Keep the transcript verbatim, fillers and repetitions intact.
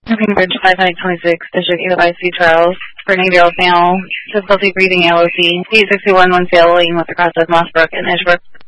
Moving bridge five nine twenty-six, District eight of I C Charles, for an eight-year-old male, difficulty breathing, L O C, P sixty-one, one Sail Lane with the cross of Mossbrook and Edgebrook.